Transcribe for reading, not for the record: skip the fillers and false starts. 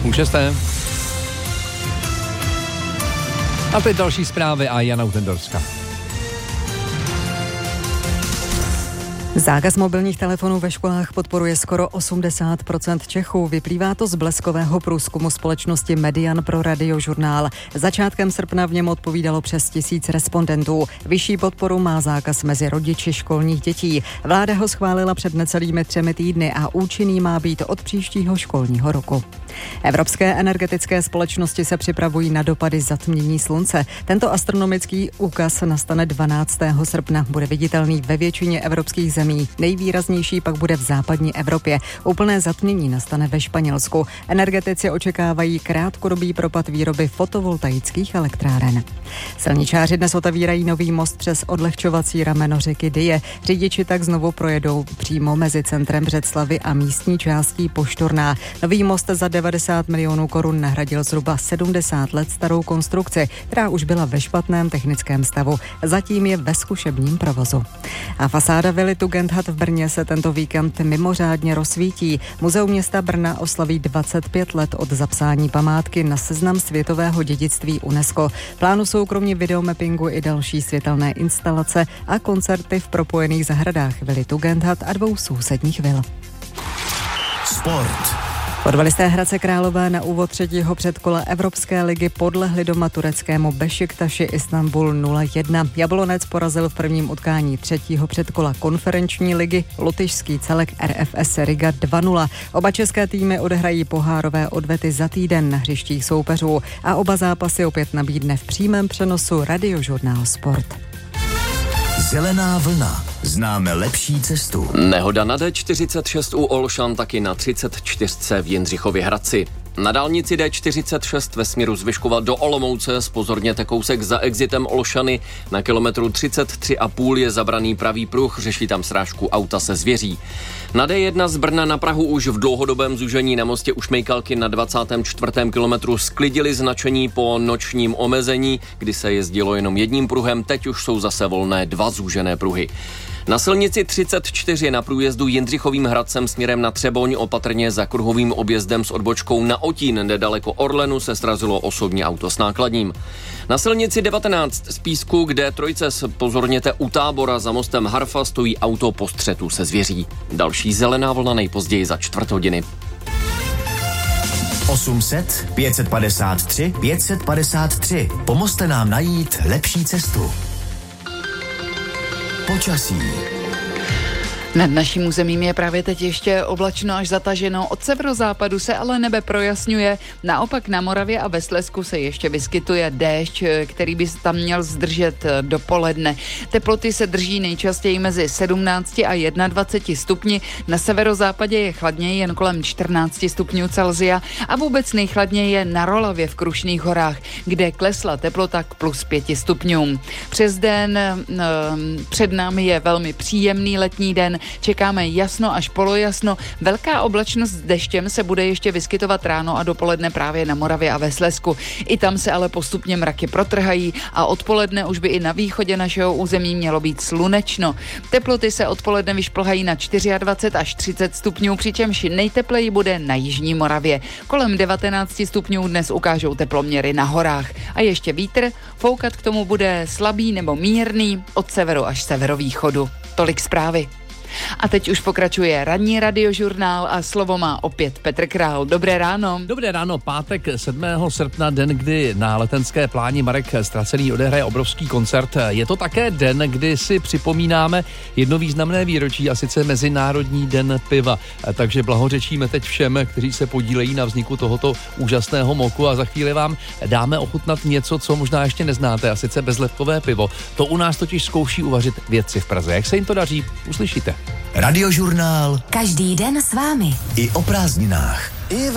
5:30. A teď další zprávy a Jana Utendorská. Zákaz mobilních telefonů ve školách podporuje skoro 80% Čechů. Vyplývá to z bleskového průzkumu společnosti Median pro Radiožurnál. Začátkem srpna v něm odpovídalo přes 1000 respondentů. Vyšší podporu má zákaz mezi rodiči školních dětí. Vláda ho schválila před necelými 3 týdny a účinný má být od příštího školního roku. Evropské energetické společnosti se připravují na dopady zatmění slunce. Tento astronomický úkaz nastane 12. srpna. Bude viditelný ve většině evropských zemí. Nejvýraznější pak bude v západní Evropě. Úplné zatmění nastane ve Španělsku. Energetici očekávají krátkodobý propad výroby fotovoltaických elektráren. Silničáři dnes otevírají nový most přes odlehčovací rameno řeky Dyje. Řidiči tak znovu projedou přímo mezi centrem Břeclavi a místní částí Poštorná. Nový most za 90 milionů korun nahradil zhruba 70 let starou konstrukci, která už byla ve špatném technickém stavu. Zatím je ve zkušebním provozu. A fasáda vily Tugendhat v Brně se tento víkend mimořádně rozsvítí. Muzeum města Brna oslaví 25 let od zapsání památky na seznam světového dědictví UNESCO. Plánu jsou kromě videomappingu i další světelné instalace a koncerty v propojených zahradách vily Tugendhat a 2 sousedních vil. Sport. Fotbalisté Hradce Králové na úvod 3. předkola Evropské ligy podlehli doma tureckému Bešiktaši Istanbul 0-1. Jablonec porazil v prvním utkání 3. předkola konferenční ligy lotyšský celek RFS Riga 2-0. Oba české týmy odehrají pohárové odvety za týden na hřištích soupeřů a oba zápasy opět nabídne v přímém přenosu Radiožurnál Sport. Zelená vlna. Známe lepší cestu. Nehoda na D46 u Olšan, taky na 34 v Jindřichově Hradci. Na dálnici D46 ve směru z Vyškova do Olomouce zpozorněte kousek za exitem Olšany. Na kilometru 33,5 je zabraný pravý pruh, řeší tam srážku auta se zvěří. Na D1 z Brna na Prahu už v dlouhodobém zúžení na mostě u Šmejkalky na 24. kilometru sklidili značení po nočním omezení, kdy se jezdilo jenom jedním pruhem, teď už jsou zase volné 2 zúžené pruhy. Na silnici 34 na průjezdu Jindřichovým Hradcem směrem na Třeboň opatrně za kruhovým objezdem s odbočkou na Otín nedaleko Orlenu se srazilo osobní auto s nákladním. Na silnici 19 z Písku, kde trojce pozorněte u Tábora za mostem Harfa, stojí auto po střetu se zvěří. Další zelená vlna nejpozději za 4:15. 800 553 553. Pomozte nám najít lepší cestu. Počasí. Nad naším územím je právě teď ještě oblačno až zataženo. Od severozápadu se ale nebe projasňuje. Naopak na Moravě a ve Slezsku se ještě vyskytuje déšť, který by tam měl zdržet dopoledne. Teploty se drží nejčastěji mezi 17 a 21 stupni. Na severozápadě je chladněji jen kolem 14 stupňů Celsia a vůbec nejchladněji je na Rolavě v Krušných horách, kde klesla teplota k +5 stupňům. Přes den před námi je velmi příjemný letní den. Čekáme jasno až polojasno. Velká oblačnost s deštěm se bude ještě vyskytovat ráno a dopoledne právě na Moravě a ve Slezsku. I tam se ale postupně mraky protrhají a odpoledne už by i na východě našeho území mělo být slunečno. Teploty se odpoledne vyšplhají na 24 až 30 stupňů, přičemž nejtepleji bude na jižní Moravě. Kolem 19 stupňů dnes ukážou teploměry na horách. A ještě vítr, foukat k tomu bude slabý nebo mírný od severu až severovýchodu. Tolik zprávy. A teď už pokračuje ranní Radiožurnál a slovo má opět Petr Král. Dobré ráno. Dobré ráno, pátek 7. srpna, den, kdy na Letenské pláni Marek Stracený odehraje obrovský koncert. Je to také den, kdy si připomínáme jedno významné výročí, a sice Mezinárodní den piva. Takže blahořečíme teď všem, kteří se podílejí na vzniku tohoto úžasného moku, a za chvíli vám dáme ochutnat něco, co možná ještě neznáte, a sice bezlepkové pivo. To u nás totiž zkouší uvařit vědci v Praze. Jak se jim to daří, uslyšíte. Radiožurnál. Každý den s vámi. I o prázdninách.